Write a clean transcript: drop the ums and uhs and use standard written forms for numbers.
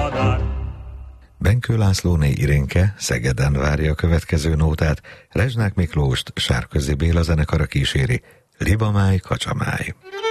Benkő Lászlóné Irénke Szegeden várja a következő nótát, Rezsnák Miklóst Sárközi Béla zenekara kíséri, Libamáj, kacsamáj.